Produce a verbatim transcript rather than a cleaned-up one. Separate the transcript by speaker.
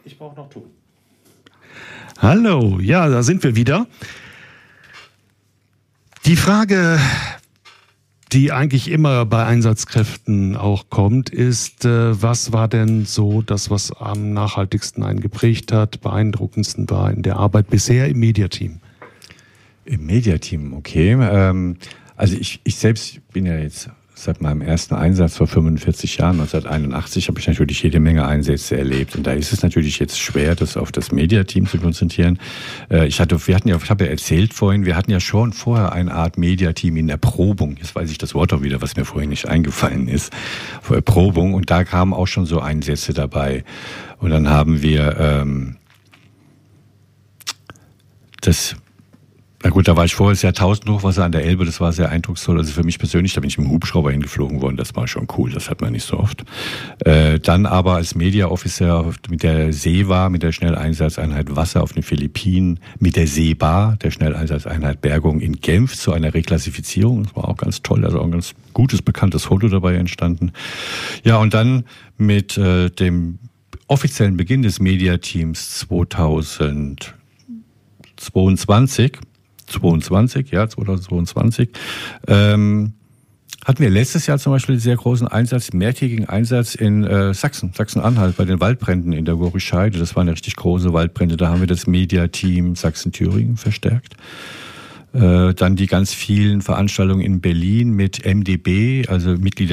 Speaker 1: Ich brauche noch Ton.
Speaker 2: Hallo, ja, da sind wir wieder. Die Frage, die eigentlich immer bei Einsatzkräften auch kommt, ist, äh, was war denn so das, was am nachhaltigsten einen geprägt hat, beeindruckendsten war in der Arbeit bisher im Mediateam?
Speaker 3: Im Mediateam, okay. Ähm, also ich, ich selbst bin ja jetzt seit meinem ersten Einsatz vor fünfundvierzig Jahren, neunzehnhunderteinundachtzig, habe ich natürlich jede Menge Einsätze erlebt. Und da ist es natürlich jetzt schwer, das auf das Mediateam zu konzentrieren. Äh, ich hatte, wir hatten ja, ich habe ja erzählt vorhin, wir hatten ja schon vorher eine Art Mediateam in Erprobung. Jetzt weiß ich das Wort auch wieder, was mir vorhin nicht eingefallen ist. Vor Erprobung. Und da kamen auch schon so Einsätze dabei. Und dann haben wir ähm, das... Na gut, da war ich vorher, das Jahrtausend Hochwasser an der Elbe, das war sehr eindrucksvoll. Also für mich persönlich, da bin ich mit dem Hubschrauber hingeflogen worden, das war schon cool, das hat man nicht so oft. Äh, dann aber als Media Officer mit der SEWA, mit der Schnelleinsatzeinheit Wasser auf den Philippinen, mit der SEBA, der Schnelleinsatzeinheit Bergung in Genf zu einer Reklassifizierung. Das war auch ganz toll, also auch ein ganz gutes, bekanntes Foto dabei entstanden. Ja, und dann mit äh, dem offiziellen Beginn des Mediateams zweitausendzweiundzwanzig, zweiundzwanzig, ja, zweitausendzweiundzwanzig, ähm, hatten wir letztes Jahr zum Beispiel einen sehr großen Einsatz, mehrtägigen Einsatz in äh, Sachsen, Sachsen-Anhalt, bei den Waldbränden in der Gorischeide. Das waren ja richtig große Waldbrände. Da haben wir das Mediateam Sachsen-Thüringen verstärkt. Äh, dann die ganz vielen Veranstaltungen in Berlin mit M D B, also Mitglieder